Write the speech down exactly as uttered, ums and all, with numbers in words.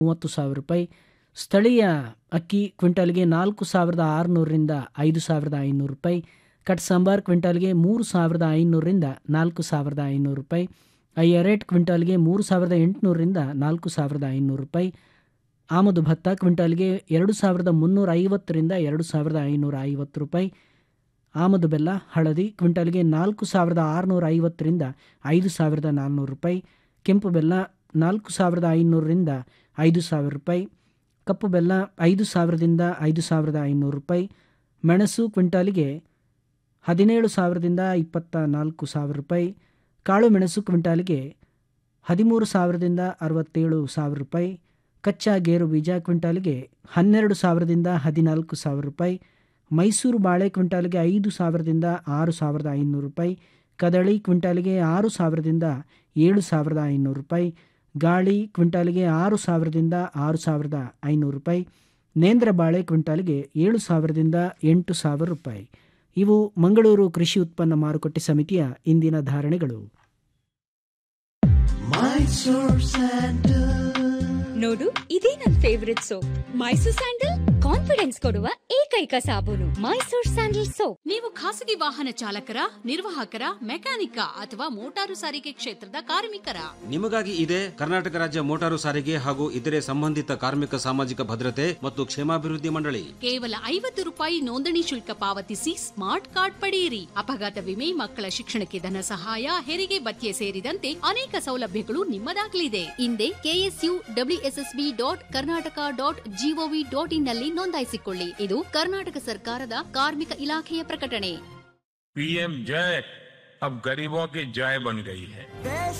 ಮೂವತ್ತು ಸಾವಿರ ರೂಪಾಯಿ. ಸ್ಥಳೀಯ ಅಕ್ಕಿ ಕ್ವಿಂಟಾಲ್ಗೆ ನಾಲ್ಕು ಸಾವಿರದ ಆರುನೂರರಿಂದ ಐದು ಸಾವಿರದ ಐನೂರು ರೂಪಾಯಿ. ಕಟ್ ಸಾಂಬಾರ್ ಕ್ವಿಂಟಾಲ್ಗೆ ಮೂರು ಸಾವಿರದ ಐನೂರರಿಂದ ನಾಲ್ಕು ಸಾವಿರದ ಐನೂರು ರೂಪಾಯಿ. ಐಯರೇಟ್ ಕ್ವಿಂಟಾಲ್ಗೆ ಮೂರು ಸಾವಿರದ ಎಂಟುನೂರರಿಂದ ನಾಲ್ಕು ಸಾವಿರದ ಐನೂರು ರೂಪಾಯಿ. ಆಮದು ಭತ್ತ ಕ್ವಿಂಟಾಲ್ಗೆ ಎರಡು ಸಾವಿರದ ಮುನ್ನೂರ ಐವತ್ತರಿಂದ ಎರಡು ಸಾವಿರದ ಐನೂರ ಐವತ್ತು ರೂಪಾಯಿ. ಆಮದು ಬೆಲ್ಲ ಹಳದಿ ಕ್ವಿಂಟಾಲ್ಗೆ ನಾಲ್ಕು ಸಾವಿರದ ಆರುನೂರ ಐವತ್ತರಿಂದ ಐದು ಸಾವಿರದ ನಾಲ್ನೂರು ರೂಪಾಯಿ. ಕೆಂಪು ಬೆಲ್ಲ ನಾಲ್ಕು ಸಾವಿರದ ಐನೂರರಿಂದ ಐದು ಸಾವಿರ ರೂಪಾಯಿ. ಕಪ್ಪು ಬೆಲ್ಲ ಐದು ಸಾವಿರದಿಂದ ಐದು ಸಾವಿರದ ಐನೂರು ರೂಪಾಯಿ. ಮೆಣಸು ಕ್ವಿಂಟಾಲಿಗೆ ಹದಿನೇಳು ಸಾವಿರದಿಂದ ಇಪ್ಪತ್ತ ನಾಲ್ಕು ಸಾವಿರ ರೂಪಾಯಿ. ಕಾಳು ಮೆಣಸು ಕ್ವಿಂಟಾಲಿಗೆ ಹದಿಮೂರು ಸಾವಿರದಿಂದ ಅರವತ್ತೇಳು ಸಾವಿರ ರೂಪಾಯಿ. ಕಚ್ಚಾ ಗೇರು ಬೀಜ ಕ್ವಿಂಟಾಲಿಗೆ ಹನ್ನೆರಡು ಸಾವಿರದಿಂದ ಹದಿನಾಲ್ಕು ಸಾವಿರ ರೂಪಾಯಿ. ಮೈಸೂರು ಬಾಳೆ ಕ್ವಿಂಟಾಲಿಗೆ ಐದು ಸಾವಿರದಿಂದ ಆರು ಸಾವಿರದ ಐನೂರು ರೂಪಾಯಿ. ಕದಳಿ ಕ್ವಿಂಟಾಲಿಗೆ ಆರು ಸಾವಿರದಿಂದ ಏಳು ಸಾವಿರದ ಐನೂರು ರೂಪಾಯಿ. ಗಾಳಿ ಕ್ವಿಂಟಾಲಿಗೆ ಆರು ಸಾವಿರದಿಂದ ಆರು ಸಾವಿರದ ಐನೂರು ರೂಪಾಯಿ. ನೇಂದ್ರ ಬಾಳೆ ಕ್ವಿಂಟಾಲಿಗೆ ಏಳು ಸಾವಿರದಿಂದ ಎಂಟು ಸಾವಿರ ರೂಪಾಯಿ. ಇವು ಮಂಗಳೂರು ಕೃಷಿ ಉತ್ಪನ್ನ ಮಾರುಕಟ್ಟೆ ಸಮಿತಿಯ ಇಂದಿನ ಧಾರಣೆಗಳು. ನೋಡು, ಇದೇ ನನ್ favourite soap Mysore sandal. Confidence ಕೊಡುವ ಏಕೈಕ ಸಾಬೂನು ಮೈಸೂರ್ ಸ್ಯಾಂಡಲ್ ಸೋಪ್. ನೀವು ಖಾಸಗಿ ವಾಹನ ಚಾಲಕರ, ನಿರ್ವಾಹಕರ, ಮೆಕ್ಯಾನಿಕ ಅಥವಾ ಮೋಟಾರು ಸಾರಿಗೆ ಕ್ಷೇತ್ರದ ಕಾರ್ಮಿಕರ? ನಿಮಗಾಗಿ ಇದೆ ಕರ್ನಾಟಕ ರಾಜ್ಯ ಮೋಟಾರು ಸಾರಿಗೆ ಹಾಗೂ ಇತರೆ ಸಂಬಂಧಿತ ಕಾರ್ಮಿಕ ಸಾಮಾಜಿಕ ಭದ್ರತೆ ಮತ್ತು ಕ್ಷೇಮಾಭಿವೃದ್ಧಿ ಮಂಡಳಿ. ಕೇವಲ ಐವತ್ತು ರೂಪಾಯಿ ನೋಂದಣಿ ಶುಲ್ಕ ಪಾವತಿಸಿ ಸ್ಮಾರ್ಟ್ ಕಾರ್ಡ್ ಪಡೆಯಿರಿ. ಅಪಘಾತ ವಿಮೆ, ಮಕ್ಕಳ ಶಿಕ್ಷಣಕ್ಕೆ ಧನ ಸಹಾಯ, ಹೆರಿಗೆ ಭತ್ಯೆ ಸೇರಿದಂತೆ ಅನೇಕ ಸೌಲಭ್ಯಗಳು ನಿಮ್ಮದಾಗಲಿದೆ. ಹಿಂದೆ KSU WSSB dot Karnataka dot gov dot in ನಲ್ಲಿ ನೋಂದಾಯಿಸಿಕೊಳ್ಳಿ. ಇದು ಕರ್ನಾಟಕ ಸರ್ಕಾರದ ಕಾರ್ಮಿಕ ಇಲಾಖೆಯ ಪ್ರಕಟಣೆ. पीएम जय अब गरीबों की जय बन गई है.